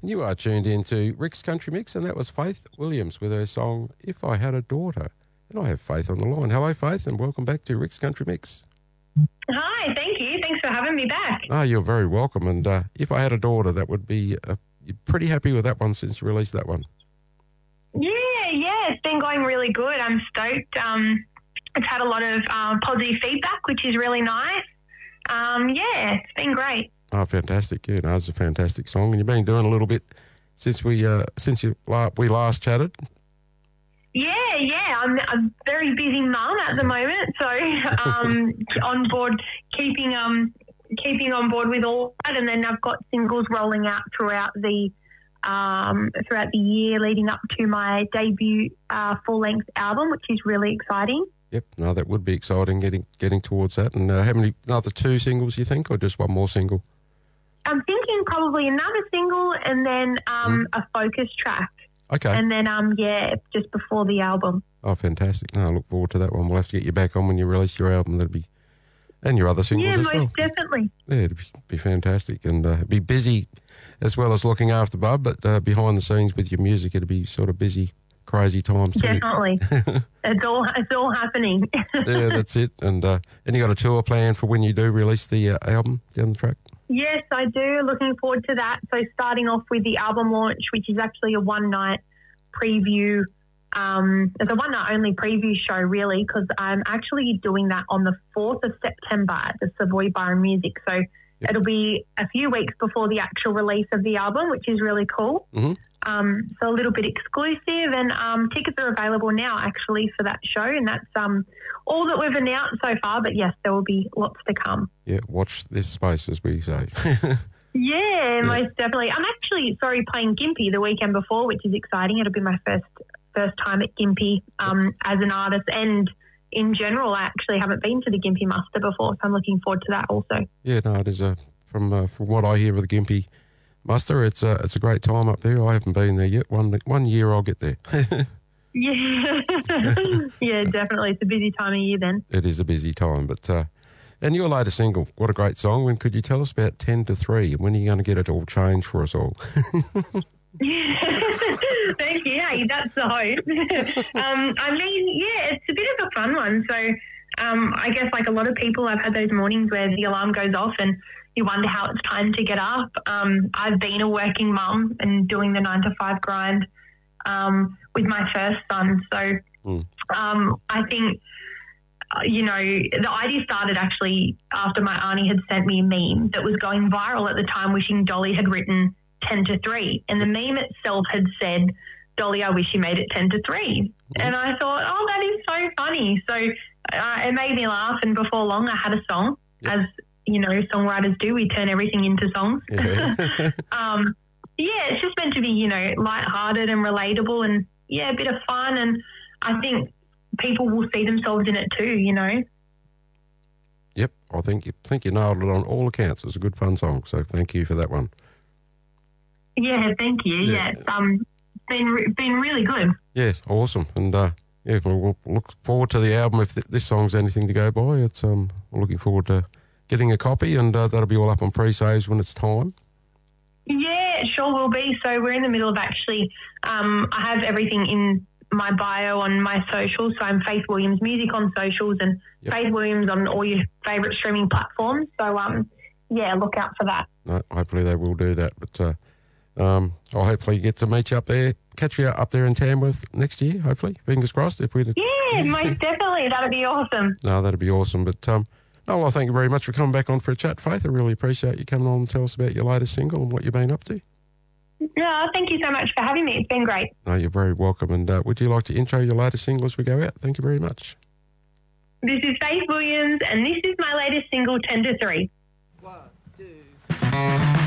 You are tuned into Rick's Country Mix, and that was Faith Williams with her song, If I Had a Daughter. And I have Faith on the line. Hello, Faith, and welcome back to Rick's Country Mix. Hi, thank you. Thanks for having me back. Ah, you're very welcome. And if I had a daughter, that would be, you're pretty happy with that one since you released that one. Yeah, it's been going really good. I'm stoked. It's had a lot of positive feedback, which is really nice. It's been great. Oh, fantastic. Yeah, no, it's a fantastic song. And you've been doing a little bit since we last chatted. Yeah. I'm a very busy mum at the moment, so on board, keeping on board with all that. And then I've got singles rolling out throughout the year leading up to my debut full-length album, which is really exciting. Yep, no, that would be exciting, getting towards that. And how many, another 2 singles you think, or just one more single? I'm thinking probably another single and then a focus track. Okay. And then, just before the album. Oh, fantastic. No, I look forward to that one. We'll have to get you back on when you release your album. And your other singles as well. Yeah, most definitely. Yeah, it'd be fantastic. And be busy as well as looking after Bub, but behind the scenes with your music, it'd be sort of busy, crazy times too. Definitely. It's all happening. Yeah, that's it. And you got a tour plan for when you do release the album down the track? Yes, I do. Looking forward to that. So starting off with the album launch, which is actually a one-night preview. It's a one-night only preview show, really, because I'm actually doing that on the 4th of September at the Savoy Bar and Music. So It'll be a few weeks before the actual release of the album, which is really cool. Mm-hmm. So a little bit exclusive, and tickets are available now actually for that show, and that's all that we've announced so far, but yes, there will be lots to come. Yeah, watch this space, as we say. Yeah, most definitely. I'm actually, playing Gympie the weekend before, which is exciting. It'll be my first time at Gympie as an artist, and in general, I actually haven't been to the Gympie Muster before, so I'm looking forward to that also. Yeah, no, it is from what I hear of the Gympie Muster, it's a great time up there. I haven't been there yet. One year I'll get there. Yeah, yeah, definitely. It's a busy time of year then. It is a busy time, but and your latest single, what a great song. When could you tell us about 10 to 3? When are you going to get it all changed for us all? Thank you. Hey, that's the hope. It's a bit of a fun one. So I guess like a lot of people, I've had those mornings where the alarm goes off and you wonder how it's time to get up. I've been a working mum and doing the 9 to 5 grind with my first son. So I think, the idea started actually after my auntie had sent me a meme that was going viral at the time, wishing Dolly had written 10 to 3. And the meme itself had said, "Dolly, I wish you made it 10 to 3. And I thought, oh, that is so funny. So it made me laugh. And before long, I had a song, as, songwriters do. We turn everything into songs. Yeah. It's just meant to be, lighthearted and relatable and, a bit of fun. And I think people will see themselves in it too, Yep, I think you nailed it on all accounts. It's a good fun song, so thank you for that one. Yeah, thank you. Yeah, it's been really good. Yes, awesome. And we'll look forward to the album if this song's anything to go by. It's we're looking forward to getting a copy, and that'll be all up on pre-saves when it's time. Yeah, it sure will be. So we're in the middle of actually, I have everything in my bio on my socials. So I'm Faith Williams Music on socials and Faith Williams on all your favourite streaming platforms. So, look out for that. No, hopefully they will do that. But I'll hopefully get to meet you up there, catch you up there in Tamworth next year, hopefully. Fingers crossed. Most definitely. That'd be awesome. No, that'd be awesome. But, I thank you very much for coming back on for a chat, Faith. I really appreciate you coming on and tell us about your latest single and what you've been up to. Yeah, thank you so much for having me. It's been great. No, you're very welcome. And would you like to intro your latest single as we go out? Thank you very much. This is Faith Williams, and this is my latest single, 10 to 3. 1, 2...